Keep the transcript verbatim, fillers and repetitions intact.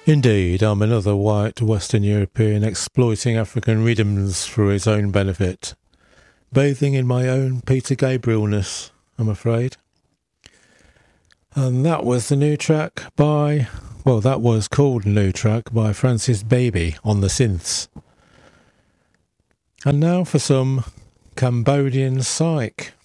Indeed, I'm another white Western European exploiting African rhythms for his own benefit, bathing in my own Peter Gabrielness, I'm afraid. And that was the new track by, well, that was called New Track by Francis Baby on the synths. And now for some Cambodian psych.